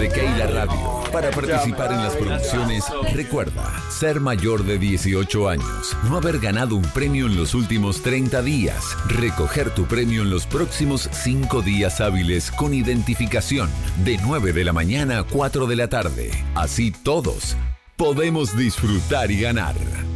RTK y la radio. Para participar en las promociones, recuerda ser mayor de 18 años, no haber ganado un premio en los últimos 30 días, recoger tu premio en los próximos 5 días hábiles con identificación, de 9 de la mañana a 4 de la tarde. Así todos podemos disfrutar y ganar.